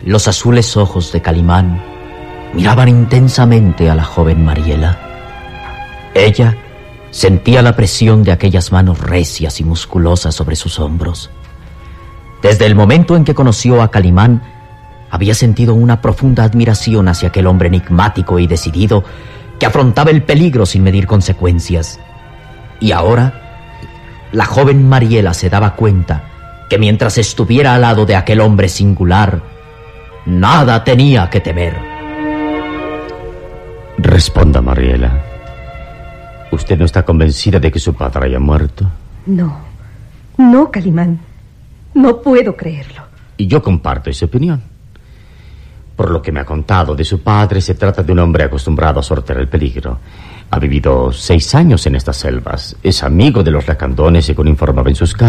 Los azules ojos de Calimán miraban intensamente a la joven Mariela. Ella sentía la presión de aquellas manos recias y musculosas sobre sus hombros. Desde el momento en que conoció a Calimán, había sentido una profunda admiración hacia aquel hombre enigmático y decidido que afrontaba el peligro sin medir consecuencias. Y ahora, la joven Mariela se daba cuenta que mientras estuviera al lado de aquel hombre singular, nada tenía que temer. Responda, Mariela. ¿Usted no está convencida de que su padre haya muerto? No, Calimán. No puedo creerlo. Y yo comparto esa opinión. Por lo que me ha contado de su padre, se trata de un hombre acostumbrado a sortear el peligro. Ha vivido 6 años en estas selvas. Es amigo de los lacandones, según informaba en sus cartas.